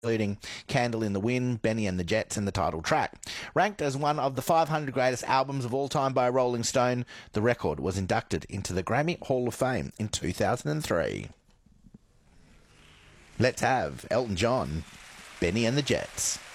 including Candle in the Wind, Benny and the Jets, and the title track. Ranked as one of the 500 greatest albums of all time by Rolling Stone, the record was inducted into the Grammy Hall of Fame in 2003. Let's have Elton John, Benny and the Jets.